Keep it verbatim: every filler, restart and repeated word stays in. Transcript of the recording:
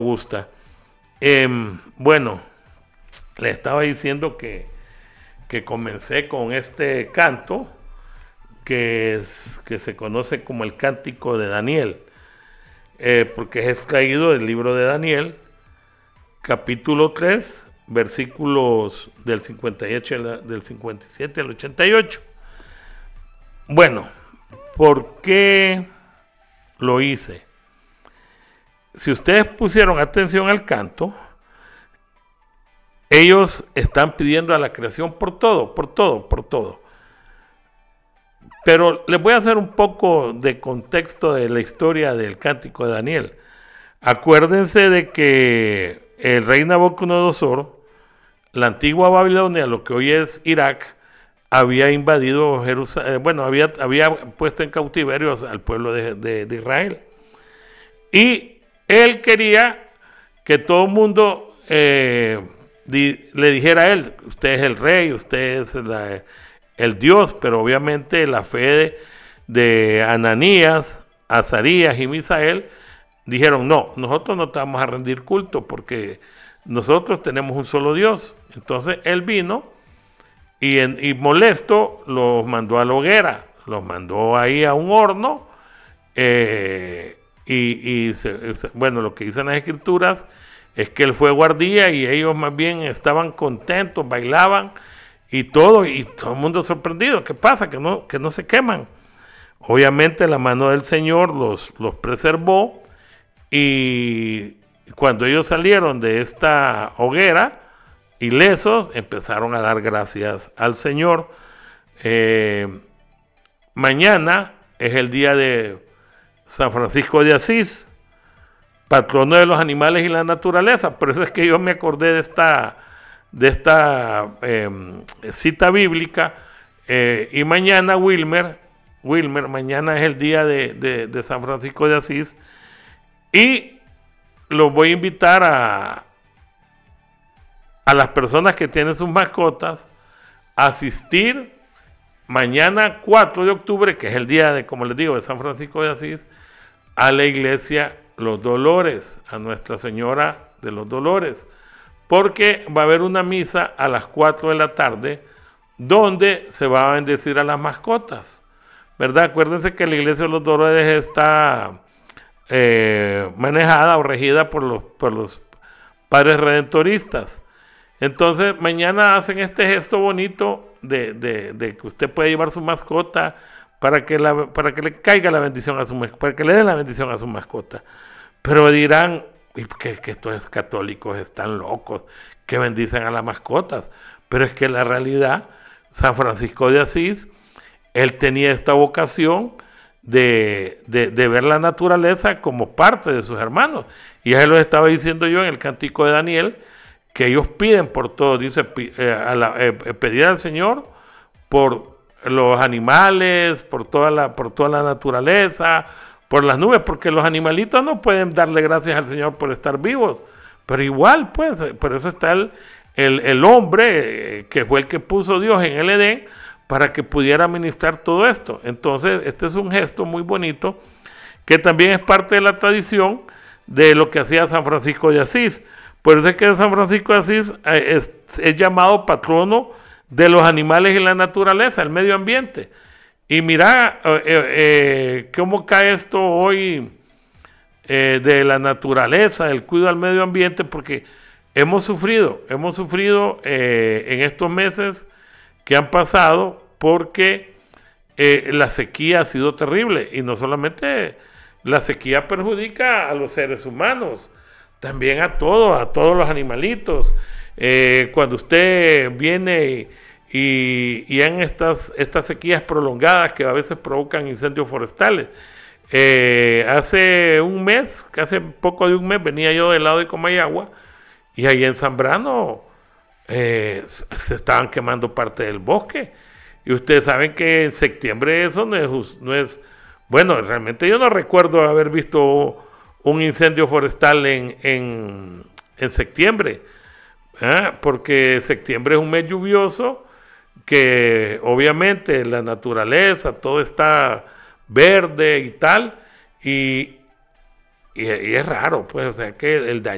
gusta. Eh, bueno, le estaba diciendo que, que comencé con este canto que, es, que se conoce como el Cántico de Daniel, eh, porque es extraído del libro de Daniel, capítulo tres, versículos del cincuenta y ocho, del cincuenta y siete al ochenta y ocho. Bueno, ¿por qué lo hice? Si ustedes pusieron atención al canto, ellos están pidiendo a la creación por todo, por todo, por todo. Pero les voy a hacer un poco de contexto de la historia del Cántico de Daniel. Acuérdense de que el rey Nabucodonosor, la antigua Babilonia, lo que hoy es Irak, había invadido Jerusalén, bueno, había, había puesto en cautiverio al pueblo de, de, de Israel. Y él quería que todo el mundo eh, di, le dijera a él, usted es el rey, usted es la, el Dios, pero obviamente la fe de, de Ananías, Azarías y Misael dijeron, no, nosotros no te vamos a rendir culto porque nosotros tenemos un solo Dios. Entonces él vino y, en, y molesto los mandó a la hoguera, los mandó ahí a un horno, eh, y, y se, se, bueno, lo que dicen las escrituras es que el fuego ardía y ellos más bien estaban contentos, bailaban y todo, y todo el mundo sorprendido. ¿Qué pasa? Que no, que no se queman. Obviamente la mano del Señor los, los preservó, y cuando ellos salieron de esta hoguera ilesos, empezaron a dar gracias al Señor. Eh, mañana es el día de San Francisco de Asís, patrono de los animales y la naturaleza. Por eso es que yo me acordé de esta, de esta eh, cita bíblica. Eh, y mañana, Wilmer, Wilmer, mañana es el día de, de, de San Francisco de Asís. Y los voy a invitar a, a las personas que tienen sus mascotas a asistir mañana cuatro de octubre, que es el día de, como les digo, de San Francisco de Asís, a la iglesia Los Dolores, a Nuestra Señora de los Dolores, porque va a haber una misa a las cuatro de la tarde donde se va a bendecir a las mascotas, ¿verdad? Acuérdense que la iglesia de los Dolores está eh, manejada o regida por los, por los padres redentoristas. Entonces mañana hacen este gesto bonito de, de, de que usted puede llevar su mascota para que, la, para que le caiga la bendición a su mascota, para que le den la bendición a su mascota. Pero dirán, que, que estos católicos están locos, que bendicen a las mascotas. Pero es que la realidad, San Francisco de Asís, él tenía esta vocación de, de, de ver la naturaleza como parte de sus hermanos. Y ya lo estaba diciendo yo en el Cántico de Daniel, que ellos piden por todo, dice, eh, a la, eh, pedir al Señor por los animales, por toda la, por toda la naturaleza, por las nubes, porque los animalitos no pueden darle gracias al Señor por estar vivos, pero igual, pues, por eso está el, el, el hombre, eh, que fue el que puso Dios en el Edén, para que pudiera administrar todo esto. Entonces, este es un gesto muy bonito, que también es parte de la tradición de lo que hacía San Francisco de Asís. Por eso es que San Francisco de Asís eh, es, es llamado patrono de los animales y la naturaleza, el medio ambiente. Y mira eh, eh, cómo cae esto hoy eh, de la naturaleza, del cuidado al medio ambiente, porque hemos sufrido, hemos sufrido eh, en estos meses que han pasado, porque eh, la sequía ha sido terrible, y no solamente la sequía perjudica a los seres humanos, también a todos, a todos los animalitos. Eh, cuando usted viene y, y, y en estas, estas sequías prolongadas que a veces provocan incendios forestales. Eh, hace un mes, hace poco de un mes, venía yo del lado de Comayagua, y ahí en Zambrano eh, se estaban quemando parte del bosque. Y ustedes saben que en septiembre eso no es, no es bueno, realmente yo no recuerdo haber visto un incendio forestal en, en, en septiembre, ¿eh? Porque septiembre es un mes lluvioso, que obviamente la naturaleza, todo está verde y tal, y, y, y es raro, pues, o sea, que el daño